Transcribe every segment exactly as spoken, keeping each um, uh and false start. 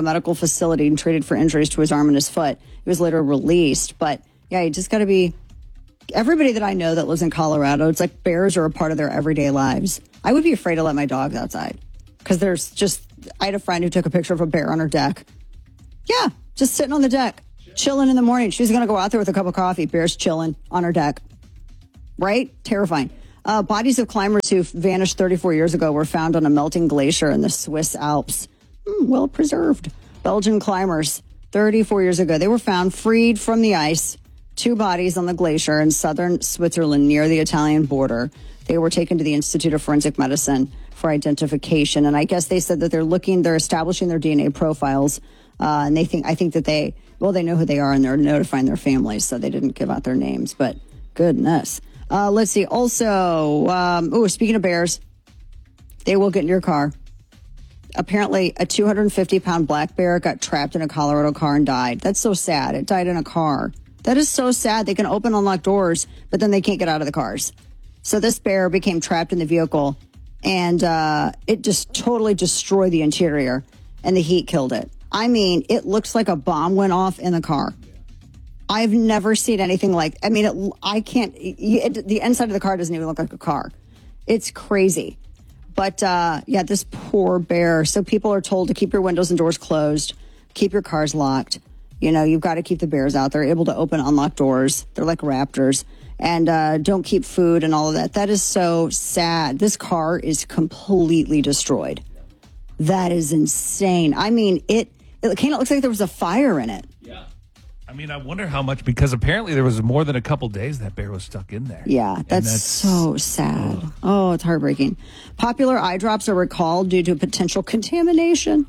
a medical facility and treated for injuries to his arm and his foot. He was later released. But yeah, you just got to be. Everybody that I know that lives in Colorado, it's like bears are a part of their everyday lives. I would be afraid to let my dogs outside because there's just. I had a friend who took a picture of a bear on her deck. Yeah, just sitting on the deck, chilling in the morning. She's going to go out there with a cup of coffee. Bear's chilling on her deck. Right? Terrifying. Uh, bodies of climbers who vanished thirty-four years ago were found on a melting glacier in the Swiss Alps. Mm, well preserved. Belgian climbers, thirty-four years ago, they were found freed from the ice. Two bodies on the glacier in southern Switzerland near the Italian border. They were taken to the Institute of Forensic Medicine for identification. And I guess they said that they're looking, they're establishing their D N A profiles. Uh, and they think, I think that they, well, they know who they are and they're notifying their families. So they didn't give out their names, but goodness. Uh, let's see. Also, um, oh, speaking of bears, they will get in your car. Apparently, a two hundred fifty pound black bear got trapped in a Colorado car and died. That's so sad. It died in a car. That is so sad. They can open unlocked doors, but then they can't get out of the cars. So this bear became trapped in the vehicle, and uh, it just totally destroyed the interior, and the heat killed it. I mean, it looks like a bomb went off in the car. I've never seen anything like, I mean, it, I can't, it, the inside of the car doesn't even look like a car. It's crazy. But, uh, yeah, this poor bear. So people are told to keep your windows and doors closed, keep your cars locked. You know, you've got to keep the bears out. They're able to open unlocked doors. They're like raptors. And uh, don't keep food and all of that. That is so sad. This car is completely destroyed. That is insane. I mean, it, it kind of looks like there was a fire in it. Yeah. I mean, I wonder how much, because apparently there was more than a couple days that bear was stuck in there. Yeah, that's, that's so sad. Ugh. Oh, it's heartbreaking. Popular eye drops are recalled due to potential contamination.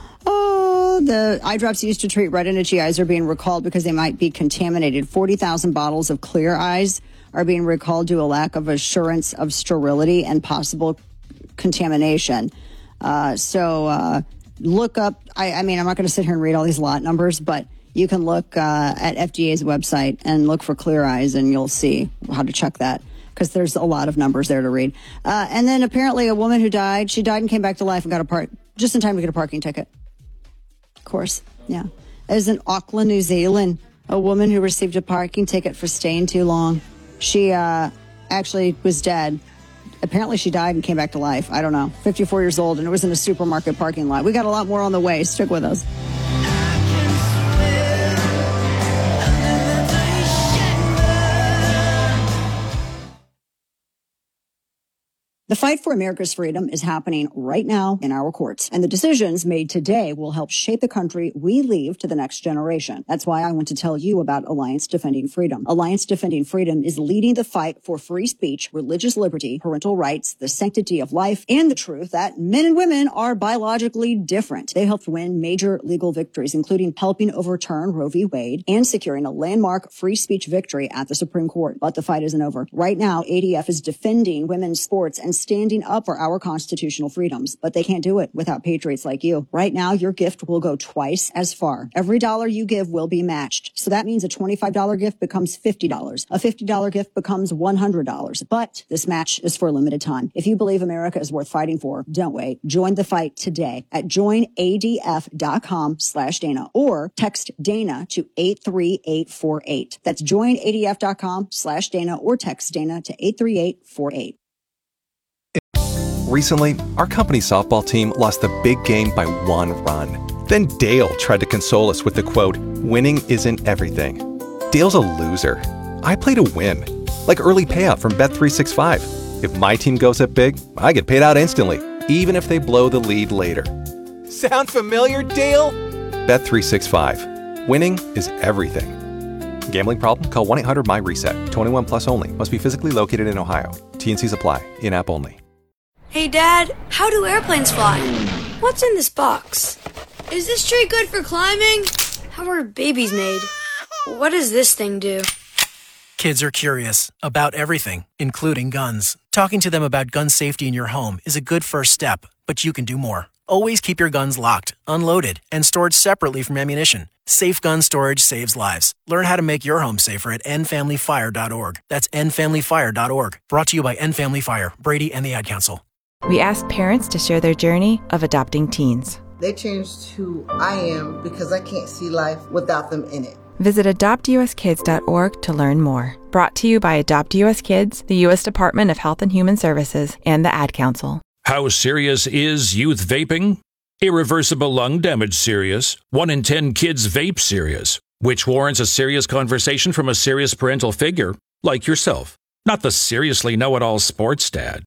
Oh, the eye drops used to treat red and itchy eyes are being recalled because they might be contaminated. forty thousand bottles of Clear Eyes are being recalled due to a lack of assurance of sterility and possible contamination. Uh, so uh, look up, I, I mean, I'm not going to sit here and read all these lot numbers, but you can look uh, at F D A's website and look for Clear Eyes, and you'll see how to check that, because there's a lot of numbers there to read. Uh, and then apparently a woman who died, she died and came back to life and got a park just in time to get a parking ticket. Of course, yeah. As in Auckland, New Zealand, a woman who received a parking ticket for staying too long. She uh, actually was dead. Apparently she died and came back to life. I don't know. fifty-four years old, and it was in a supermarket parking lot. We got a lot more on the way. Stick with us. The fight for America's freedom is happening right now in our courts, and the decisions made today will help shape the country we leave to the next generation. That's why I want to tell you about Alliance Defending Freedom. Alliance Defending Freedom is leading the fight for free speech, religious liberty, parental rights, the sanctity of life, and the truth that men and women are biologically different. They helped win major legal victories, including helping overturn Roe v. Wade and securing a landmark free speech victory at the Supreme Court. But the fight isn't over. Right now, A D F is defending women's sports and standing up for our constitutional freedoms, but they can't do it without patriots like you. Right now, your gift will go twice as far. Every dollar you give will be matched. So that means a twenty-five dollars gift becomes fifty dollars. A fifty dollars gift becomes one hundred dollars. But this match is for a limited time. If you believe America is worth fighting for, don't wait. Join the fight today at join A D F dot com slash Dana or text Dana to eight three eight four eight. That's join A D F dot com slash Dana or text Dana to eight three eight four eight. Recently, our company softball team lost the big game by one run. Then Dale tried to console us with the quote, "Winning isn't everything." Dale's a loser. I play to win. Like early payout from Bet three sixty-five. If my team goes up big, I get paid out instantly, even if they blow the lead later. Sound familiar, Dale? Bet three sixty-five. Winning is everything. Gambling problem? Call one eight hundred M Y reset. twenty-one plus only. Must be physically located in Ohio. T N Cs apply. In-app only. Hey, Dad, how do airplanes fly? What's in this box? Is this tree good for climbing? How are babies made? What does this thing do? Kids are curious about everything, including guns. Talking to them about gun safety in your home is a good first step, but you can do more. Always keep your guns locked, unloaded, and stored separately from ammunition. Safe gun storage saves lives. Learn how to make your home safer at end family fire dot org. That's end family fire dot org. Brought to you by End Family Fire, Brady, and the Ad Council. We asked parents to share their journey of adopting teens. They changed who I am because I can't see life without them in it. Visit adopt U S kids dot org to learn more. Brought to you by Adopt U S Kids, the U S Department of Health and Human Services, and the Ad Council. How serious is youth vaping? Irreversible lung damage serious. One in ten kids vape serious, which warrants a serious conversation from a serious parental figure like yourself. not the seriously know-it-all sports dad.